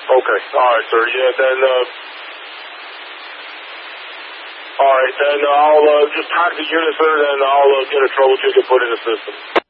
Okay. All right, sir. Yeah, then, all right, then I'll just tag the unit, sir, then I'll get a troubleshooter put in the system.